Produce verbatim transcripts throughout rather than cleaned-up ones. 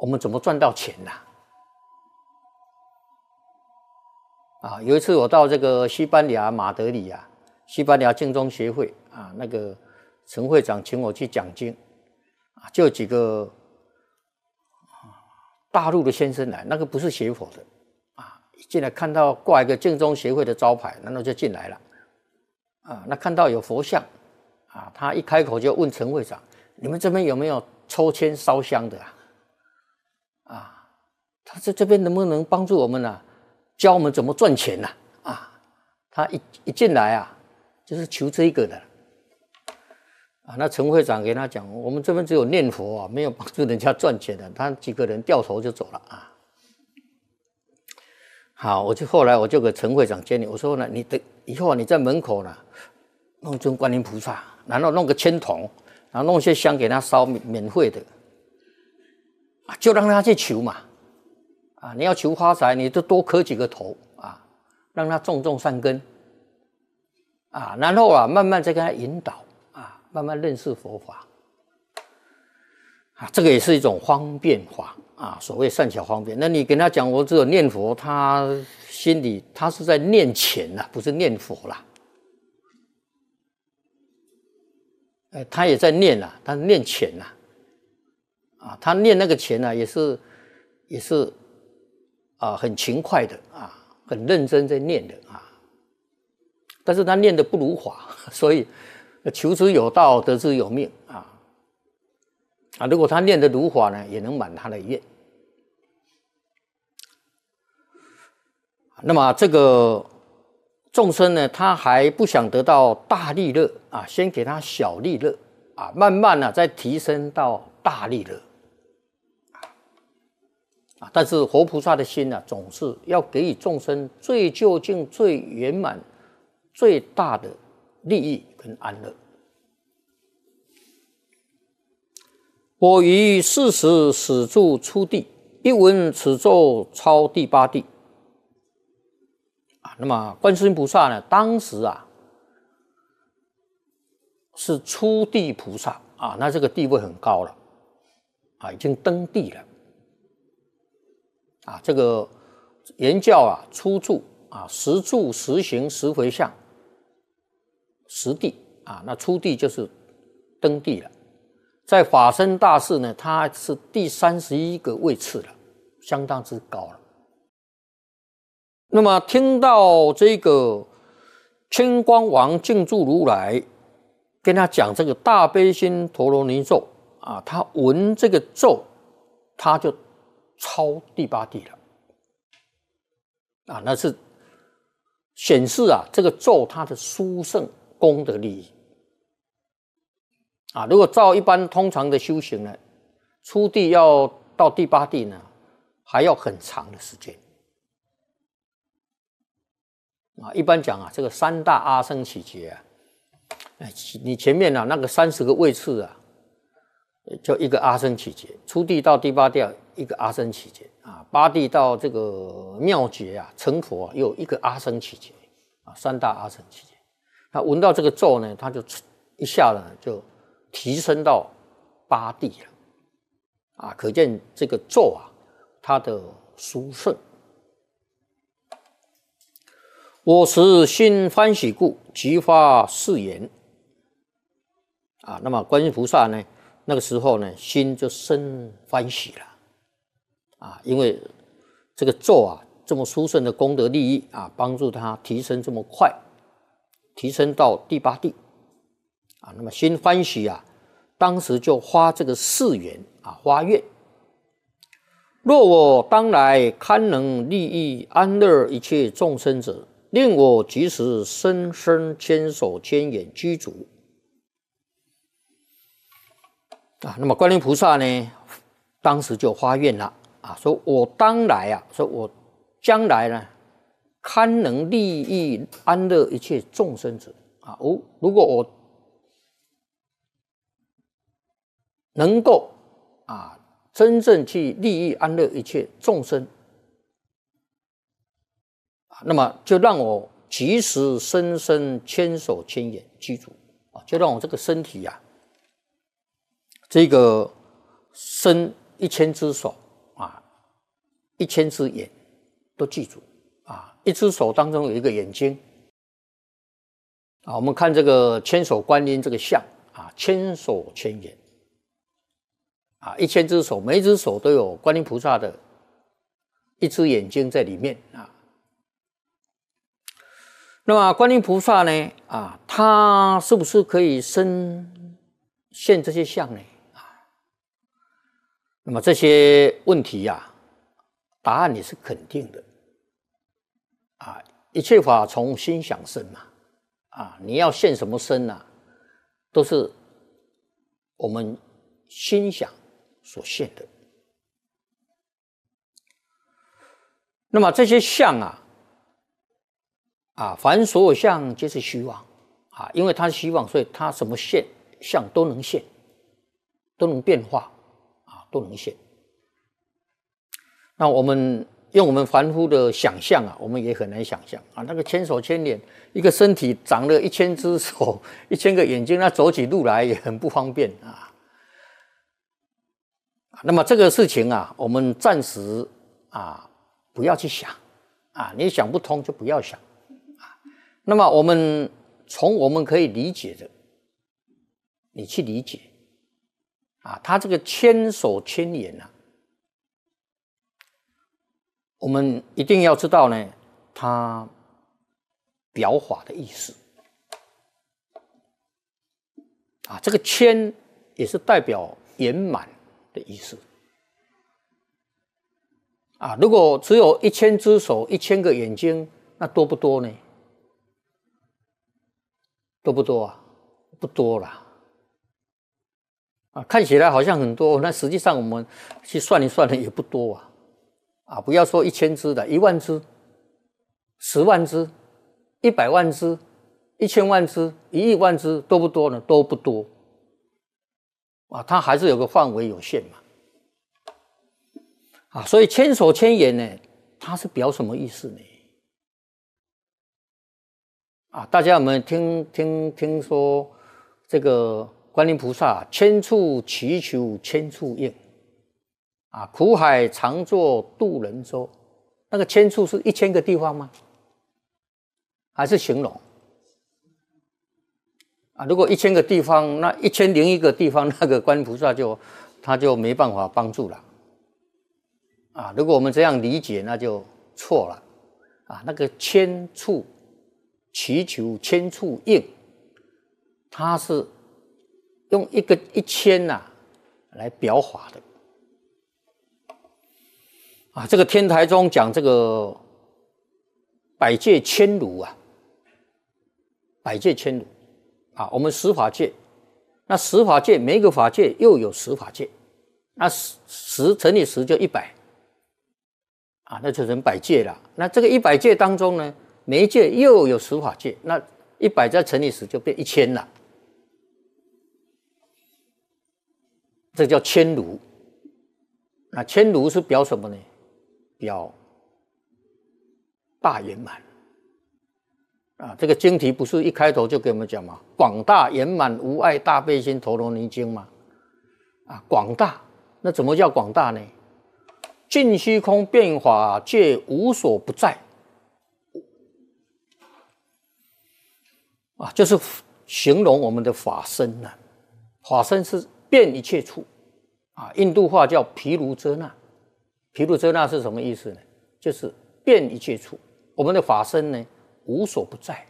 我们怎么赚到钱呢、啊？啊，有一次我到这个西班牙马德里啊，西班牙净宗协会啊，那个陈会长请我去讲经啊，就有几个大陆的先生来，那个不是学佛的啊，进来看到挂一个净宗协会的招牌，然后就进来了啊，那看到有佛像啊，他一开口就问陈会长：“你们这边有没有抽签烧香的啊？”啊，他在这边能不能帮助我们啊？教我们怎么赚钱呐、啊？啊，他一一进来啊，就是求这个的。啊，那陈会长给他讲，我们这边只有念佛啊，没有帮助人家赚钱的。他几个人掉头就走了啊。好，我就后来我就给陈会长建议，我说呢，你的以后你在门口呢弄尊观音菩萨，然后弄个签筒，然后弄些香给他烧，免费的，啊，就让他去求嘛。啊，你要求发财，你就多磕几个头啊，让他种种善根，啊，然后啊，慢慢再给他引导啊，慢慢认识佛法，啊，这个也是一种方便法啊，所谓善巧方便。那你跟他讲，我只有念佛，他心里他是在念钱呐、啊，不是念佛啦。呃，他也在念啦、啊，他念钱呐、啊，啊，他念那个钱呢、啊，也是也是。啊，很勤快的啊，很认真在念的啊，但是他念的不如法，所以求之有道，得之有命啊啊！如果他念的如法呢，也能满他的愿。那么这个众生呢，他还不想得到大利乐啊，先给他小利乐啊，慢慢呢、啊、再提升到大利乐。但是活菩萨的心呢、啊，总是要给予众生最究竟、最圆满、最大的利益跟安乐。我于四时始住初地，一闻此咒超第八地。啊，那么观世音菩萨呢，当时啊是初地菩萨啊，那这个地位很高了，啊，已经登地了。啊，这个言教啊，初住啊，十住十行十回向，十地啊，那初地就是登地了。在法身大士呢，他是第三十一个位次了，相当之高了。那么听到这个千光王净住如来跟他讲这个大悲心陀罗尼咒啊，他闻这个咒，他就超第八地了啊，那是显示啊这个咒它的殊胜功德利益啊。如果照一般通常的修行呢，初地要到第八地呢，还要很长的时间啊。一般讲啊，这个三大阿僧祇劫啊，你前面啊那个三十个位次啊，就一个阿僧祇劫，初地到第八地一个阿僧祇劫啊，八地到这个妙劫啊，成佛、啊、又一个阿僧祇劫啊，三大阿僧祇劫。他闻到这个咒呢，他就一下呢就提升到八地了啊，可见这个咒啊，它的殊胜。我时心欢喜故，即发誓言啊。那么观音菩萨呢，那个时候呢，心就生欢喜了啊，因为这个咒啊，这么殊胜的功德利益啊，帮助他提升这么快，提升到第八地啊。那么心欢喜啊，当时就发这个誓言啊，发愿：若我当来堪能利益安乐一切众生者，令我即时深深千手千眼具足啊。那么观音菩萨呢，当时就发愿了啊，说我当来啊，说我将来呢，堪能利益安乐一切众生者啊。哦，如果我能够啊，真正去利益安乐一切众生，那么就让我即时深深千手千眼具足啊，就让我这个身体呀、啊，这个伸一千只手一千只眼都记住啊，一只手当中有一个眼睛啊。我们看这个千手观音这个像啊，千手千眼啊，一千只手，每一只手都有观音菩萨的一只眼睛在里面啊。那么观音菩萨呢啊，他是不是可以身现这些相呢啊？那么这些问题呀、啊，答案也是肯定的啊。一切法从心想生嘛啊，你要现什么身啊，都是我们心想所现的。那么这些相啊。啊，凡所有相皆是虚妄啊，因为它是虚妄，所以它什么现相都能现，都能变化啊，都能现。那我们用我们凡夫的想象啊，我们也很难想象啊，那个千手千眼，一个身体长了一千只手、一千个眼睛，那走起路来也很不方便啊。那么这个事情啊，我们暂时啊不要去想啊，你想不通就不要想。那么我们从我们可以理解的，你去理解啊，他这个千手千眼啊，我们一定要知道呢，他表法的意思啊，这个千也是代表圆满的意思啊。如果只有一千只手、一千个眼睛，那多不多呢？多不多啊？不多啦，啊，看起来好像很多，那实际上我们去算一算呢，也不多啊，啊，不要说一千只的，一万只、十万只、一百万只、一千万只、一亿万只，多不多呢？都不多，啊，它还是有个范围有限嘛，啊，所以千手千眼呢，它是表什么意思呢？啊，大家有没有听听听说这个观音菩萨千处祈求千处应啊，苦海常作渡人舟。那个千处是一千个地方吗？还是形容啊？如果一千个地方，那一千零一个地方，那个观音菩萨就他就没办法帮助了啊。如果我们这样理解，那就错了啊。那个千处祈求千处应，它是用一个一千呐、啊、来表法的啊。这个天台中讲这个百界千如啊，百界千如啊，我们十法界，那十法界每一个法界又有十法界，那十十乘以十就一百啊，那就成百界了。那这个一百界当中呢，每一界又有十法界，那一百再乘以十就变一千了，这叫千如。那千如是表什么呢？表大圆满啊。这个经题不是一开头就给我们讲吗？广大圆满无碍大悲心陀罗尼经吗？啊，广大，那怎么叫广大呢？尽虚空变法界无所不在。啊，就是形容我们的法身呐、啊，法身是遍一切处啊。印度话叫毗卢遮那，毗卢遮那是什么意思呢？就是遍一切处。我们的法身呢，无所不在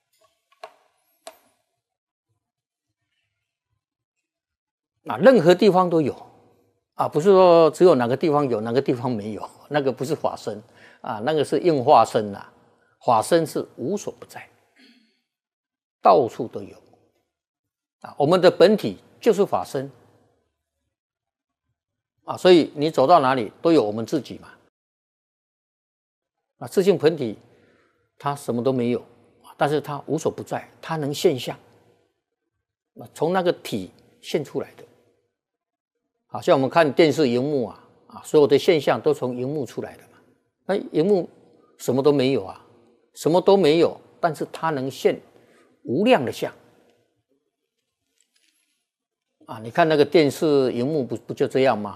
啊，任何地方都有啊，不是说只有哪个地方有，哪个地方没有，那个不是法身啊，那个是应化身呐、啊。法身是无所不在。到处都有啊，我们的本体就是法身啊，所以你走到哪里都有我们自己嘛。啊，自性本体它什么都没有，但是它无所不在，它能现象，从那个体现出来的。好像我们看电视荧幕啊，啊，所有的现象都从荧幕出来的嘛。那荧幕什么都没有啊，什么都没有，但是它能现无量的相啊！你看那个电视荧幕不不就这样吗？